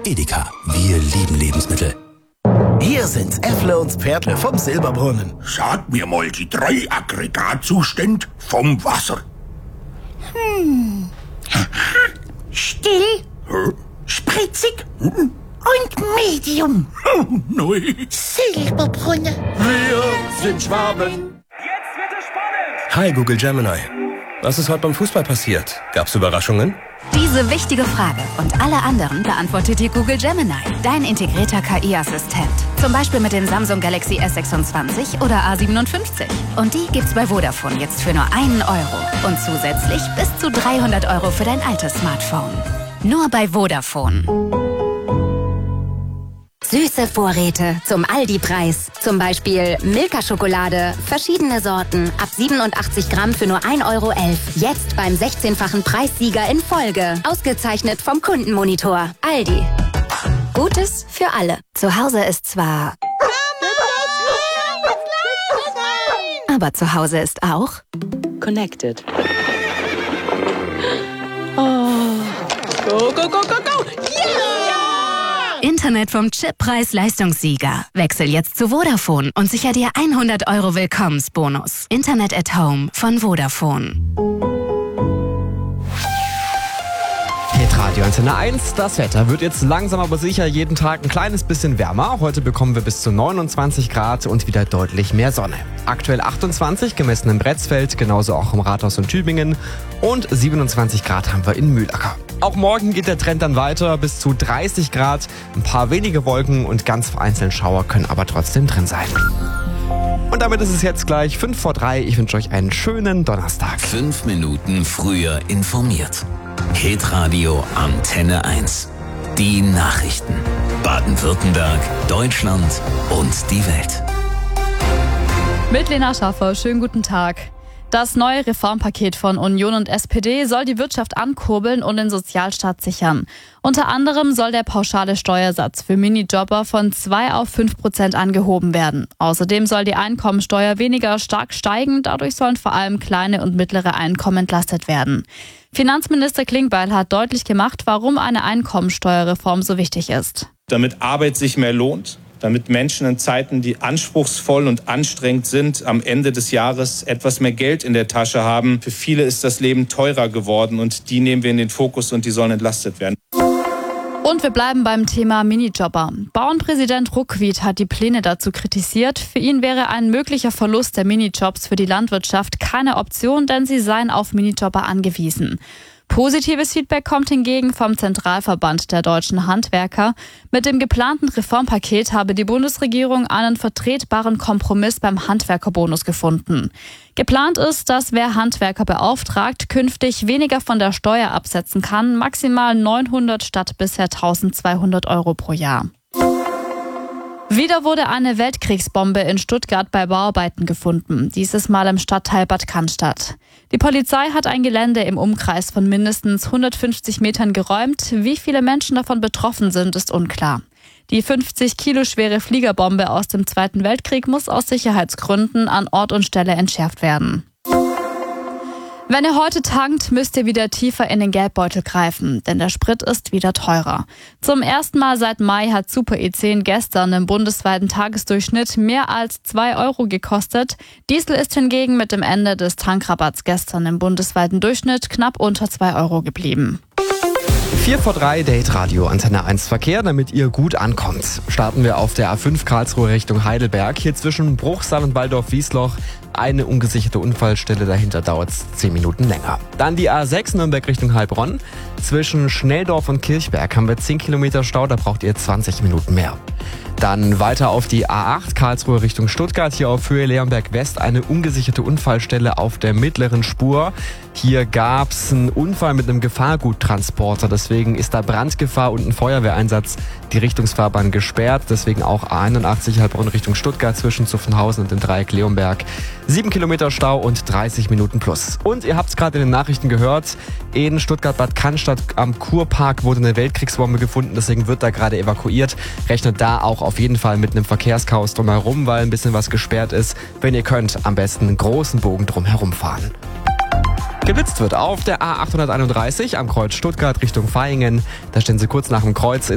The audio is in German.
Edeka, wir lieben Lebensmittel. Hier sind's Äffle und Pferdle vom Silberbrunnen. Sag mir mal die 3 Aggregatzustände vom Wasser. Still, spritzig und medium. Nein. Silberbrunnen. Wir sind Schwaben. Jetzt wird es spannend! Hi Google Gemini. Was ist heute beim Fußball passiert? Gab's Überraschungen? Diese wichtige Frage und alle anderen beantwortet dir Google Gemini, dein integrierter KI-Assistent. Zum Beispiel mit dem Samsung Galaxy S26 oder A57. Und die gibt's bei Vodafone jetzt für nur 1 Euro. Und zusätzlich bis zu 300 Euro für dein altes Smartphone. Nur bei Vodafone. Süße Vorräte zum Aldi-Preis. Zum Beispiel Milka-Schokolade, verschiedene Sorten, ab 87 Gramm für nur 1,11 Euro. Jetzt beim 16-fachen Preissieger in Folge. Ausgezeichnet vom Kundenmonitor. Aldi. Gutes für alle. Zu Hause ist zwar... Aber zu Hause ist auch... Connected. Oh. Go, go, go, go, go! Internet vom Chip-Preis-Leistungssieger. Wechsel jetzt zu Vodafone und sicher dir 100 Euro Willkommensbonus. Internet at Home von Vodafone. Hitradio Antenne 1. Das Wetter wird jetzt langsam aber sicher jeden Tag ein kleines bisschen wärmer. Heute bekommen wir bis zu 29 Grad und wieder deutlich mehr Sonne. Aktuell 28 gemessen im Bretzfeld, genauso auch im Rathaus und Tübingen. Und 27 Grad haben wir in Mühlacker. Auch morgen geht der Trend dann weiter, bis zu 30 Grad. Ein paar wenige Wolken und ganz vereinzelt Schauer können aber trotzdem drin sein. Und damit ist es jetzt gleich 5:03. Ich wünsche euch einen schönen Donnerstag. 5 Minuten früher informiert. Hitradio Antenne 1. Die Nachrichten. Baden-Württemberg, Deutschland und die Welt. Mit Lena Schaffer, schönen guten Tag. Das neue Reformpaket von Union und SPD soll die Wirtschaft ankurbeln und den Sozialstaat sichern. Unter anderem soll der pauschale Steuersatz für Minijobber von 2 auf 5% angehoben werden. Außerdem soll die Einkommensteuer weniger stark steigen. Dadurch sollen vor allem kleine und mittlere Einkommen entlastet werden. Finanzminister Klingbeil hat deutlich gemacht, warum eine Einkommensteuerreform so wichtig ist. Damit Arbeit sich mehr lohnt. Damit Menschen in Zeiten, die anspruchsvoll und anstrengend sind, am Ende des Jahres etwas mehr Geld in der Tasche haben. Für viele ist das Leben teurer geworden und die nehmen wir in den Fokus und die sollen entlastet werden. Und wir bleiben beim Thema Minijobber. Bauernpräsident Ruckwied hat die Pläne dazu kritisiert. Für ihn wäre ein möglicher Verlust der Minijobs für die Landwirtschaft keine Option, denn sie seien auf Minijobber angewiesen. Positives Feedback kommt hingegen vom Zentralverband der deutschen Handwerker. Mit dem geplanten Reformpaket habe die Bundesregierung einen vertretbaren Kompromiss beim Handwerkerbonus gefunden. Geplant ist, dass wer Handwerker beauftragt, künftig weniger von der Steuer absetzen kann, maximal 900 statt bisher 1.200 Euro pro Jahr. Wieder wurde eine Weltkriegsbombe in Stuttgart bei Bauarbeiten gefunden, dieses Mal im Stadtteil Bad Cannstatt. Die Polizei hat ein Gelände im Umkreis von mindestens 150 Metern geräumt. Wie viele Menschen davon betroffen sind, ist unklar. Die 50 Kilo schwere Fliegerbombe aus dem Zweiten Weltkrieg muss aus Sicherheitsgründen an Ort und Stelle entschärft werden. Wenn ihr heute tankt, müsst ihr wieder tiefer in den Geldbeutel greifen, denn der Sprit ist wieder teurer. Zum ersten Mal seit Mai hat Super E10 gestern im bundesweiten Tagesdurchschnitt mehr als 2 Euro gekostet. Diesel ist hingegen mit dem Ende des Tankrabatts gestern im bundesweiten Durchschnitt knapp unter 2 Euro geblieben. 4:03, der Hitradio Antenne 1 Verkehr, damit ihr gut ankommt. Starten wir auf der A5 Karlsruhe Richtung Heidelberg. Hier zwischen Bruchsal und Waldorf-Wiesloch eine ungesicherte Unfallstelle, dahinter dauert es 10 Minuten länger. Dann die A6 Nürnberg Richtung Heilbronn. Zwischen Schnelldorf und Kirchberg haben wir 10 Kilometer Stau, da braucht ihr 20 Minuten mehr. Dann weiter auf die A8 Karlsruhe Richtung Stuttgart. Hier auf Höhe Leonberg West eine ungesicherte Unfallstelle auf der mittleren Spur. Hier gab es einen Unfall mit einem Gefahrguttransporter. Deswegen ist da Brandgefahr und ein Feuerwehreinsatz. Die Richtungsfahrbahn gesperrt. Deswegen auch A81 Heilbronn Richtung Stuttgart zwischen Zuffenhausen und dem Dreieck Leonberg. 7 Kilometer Stau und 30 Minuten plus. Und ihr habt es gerade in den Nachrichten gehört. In Stuttgart-Bad Cannstatt am Kurpark wurde eine Weltkriegsbombe gefunden. Deswegen wird da gerade evakuiert. Rechnet da auch auf jeden Fall mit einem Verkehrschaos drumherum, weil ein bisschen was gesperrt ist. Wenn ihr könnt, am besten einen großen Bogen drumherum fahren. Geblitzt wird auf der A831 am Kreuz Stuttgart Richtung Vaihingen. Da stehen sie kurz nach dem Kreuz